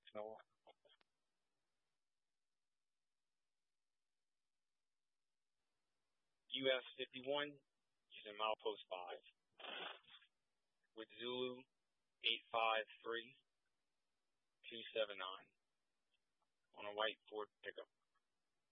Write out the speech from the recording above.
No. US 51 using milepost 5 with Zulu 853 279 on a white Ford pickup.